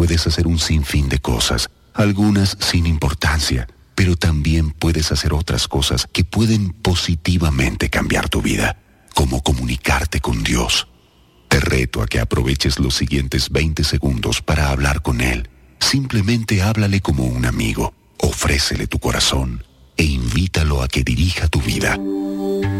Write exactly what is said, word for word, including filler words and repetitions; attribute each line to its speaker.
Speaker 1: puedes hacer un sinfín de cosas, algunas sin importancia, pero también puedes hacer otras cosas que pueden positivamente cambiar tu vida, como comunicarte con Dios. Te reto a que aproveches los siguientes veinte segundos para hablar con Él. Simplemente háblale como un amigo, ofrécele tu corazón e invítalo a que dirija tu vida.